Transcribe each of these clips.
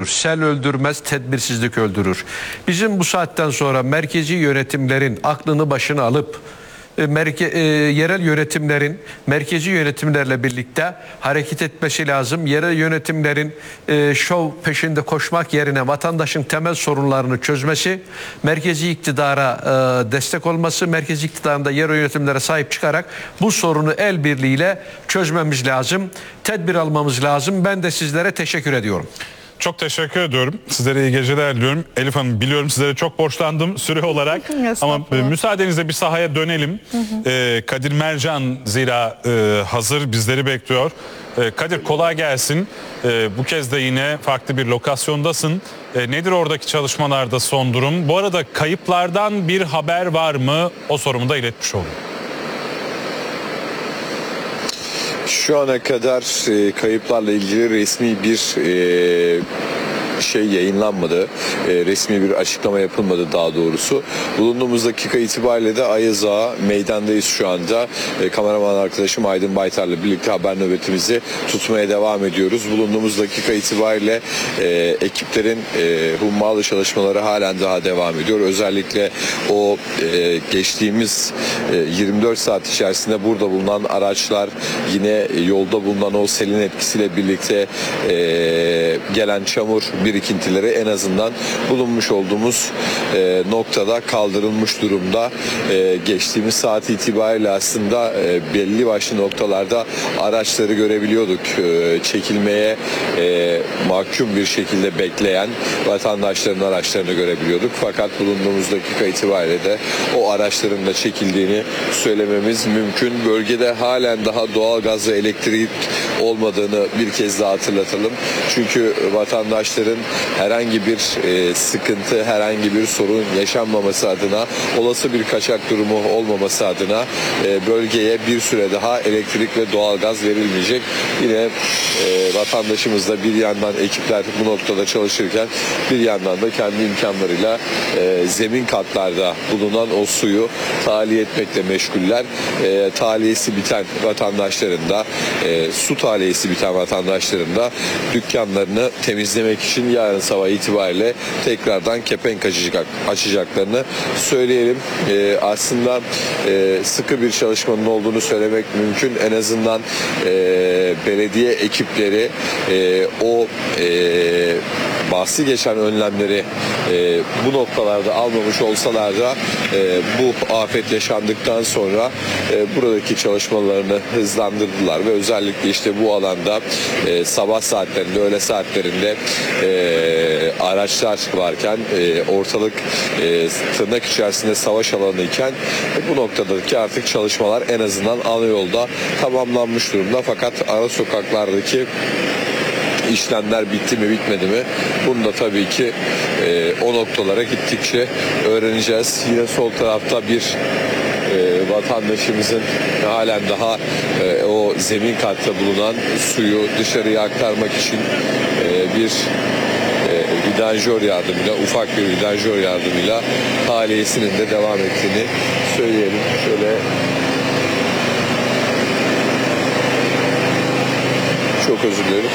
Sel öldürmez, tedbirsizlik öldürür. Bizim bu saatten sonra merkezi yönetimlerin aklını başına alıp yerel yönetimlerin merkezi yönetimlerle birlikte hareket etmesi lazım. Yerel yönetimlerin şov peşinde koşmak yerine vatandaşın temel sorunlarını çözmesi, merkezi iktidara destek olması, merkezi iktidarında yerel yönetimlere sahip çıkarak bu sorunu el birliğiyle çözmemiz lazım. Tedbir almamız lazım. Ben de sizlere teşekkür ediyorum. Çok teşekkür ediyorum. Sizlere iyi geceler diliyorum. Elif Hanım, biliyorum sizlere çok borçlandım süre olarak. Ama müsaadenizle bir sahaya dönelim. Kadir Mercan zira hazır bizleri bekliyor. Kadir, kolay gelsin. Bu kez de yine farklı bir lokasyondasın. Nedir oradaki çalışmalarda son durum? Bu arada kayıplardan bir haber var mı? O sorumu da iletmiş olayım. Şu ana kadar kayıplarla ilgili resmi bir şey yayınlanmadı. Resmi bir açıklama yapılmadı daha doğrusu. Bulunduğumuz dakika itibariyle de Ayaz Ağa meydandayız şu anda. Kameraman arkadaşım Aydın Baytar'la birlikte haber nöbetimizi tutmaya devam ediyoruz. Bulunduğumuz dakika itibariyle ekiplerin hummalı çalışmaları halen daha devam ediyor. Özellikle o geçtiğimiz 24 saat içerisinde burada bulunan araçlar, yine yolda bulunan o selin etkisiyle birlikte gelen çamur birikintileri en azından bulunmuş olduğumuz noktada kaldırılmış durumda. Geçtiğimiz saat itibariyle aslında belli başlı noktalarda araçları görebiliyorduk. Çekilmeye mahkum bir şekilde bekleyen vatandaşların araçlarını görebiliyorduk. Fakat bulunduğumuz dakika itibariyle de o araçların da çekildiğini söylememiz mümkün. Bölgede halen daha doğal gaz ve elektrik olmadığını bir kez daha hatırlatalım. Çünkü vatandaşların herhangi bir sıkıntı, herhangi bir sorun yaşanmaması adına, olası bir kaçak durumu olmaması adına bölgeye bir süre daha elektrik ve doğalgaz verilmeyecek. Yine vatandaşımız da bir yandan, ekipler bu noktada çalışırken bir yandan da kendi imkanlarıyla zemin katlarda bulunan o suyu tahliye etmekle meşguller. Tahliyesi biten vatandaşların da su tahliyesi biten vatandaşların da dükkanlarını temizlemek için yarın sabah itibariyle tekrardan kepenk açacaklarını söyleyelim. Aslında sıkı bir çalışmanın olduğunu söylemek mümkün. En azından belediye ekipleri o bahsi geçen önlemleri bu noktalarda almamış olsalar da bu afet yaşandıktan sonra buradaki çalışmalarını hızlandırdılar ve özellikle işte bu alanda sabah saatlerinde, öğle saatlerinde araçlar varken ortalık tırnak içerisinde savaş alanı iken bu noktadaki artık çalışmalar en azından ana yolda tamamlanmış durumda. Fakat ara sokaklardaki işlemler bitti mi bitmedi mi? Bunu da tabii ki o noktalara gittikçe öğreneceğiz. Yine sol tarafta bir vatandaşımızın halen daha o zemin katta bulunan suyu dışarıya aktarmak için bir vidanjör yardımıyla, ufak bir vidanjör yardımıyla tahliyesinin de devam ettiğini söyleyelim. Şöyle çok özür dilerim.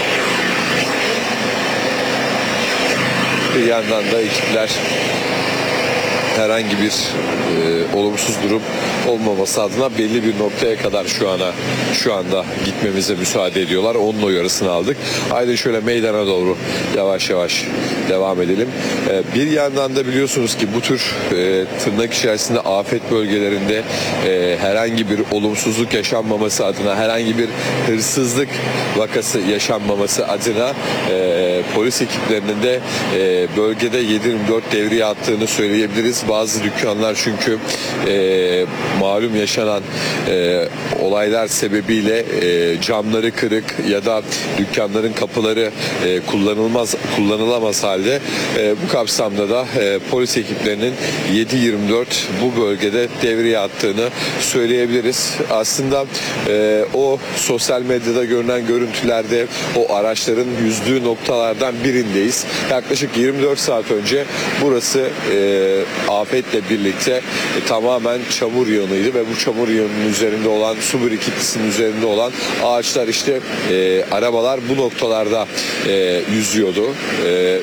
Bir yandan da ekipler herhangi bir olumsuz durum olmaması adına belli bir noktaya kadar şu anda gitmemize müsaade ediyorlar. Onun uyarısını aldık. Haydi şöyle meydana doğru yavaş yavaş devam edelim. Bir yandan da biliyorsunuz ki bu tür tırnak içerisinde afet bölgelerinde herhangi bir olumsuzluk yaşanmaması adına, herhangi bir hırsızlık vakası yaşanmaması adına polis ekiplerinin de bölgede 7/24 devriye attığını söyleyebiliriz. Bazı dükkanlar çünkü malum yaşanan olaylar sebebiyle camları kırık ya da dükkanların kapıları kullanılamaz halde. Bu kapsamda da polis ekiplerinin 7/24 bu bölgede devriye attığını söyleyebiliriz. Aslında o sosyal medyada görünen görüntülerde o araçların yüzdüğü noktalardan birindeyiz. Yaklaşık 24 saat önce burası afetle birlikte tamamen çamur yığınıydı ve bu çamur yığınının üzerinde olan, su birikintisinin üzerinde olan ağaçlar, işte arabalar bu noktalarda yüzüyordu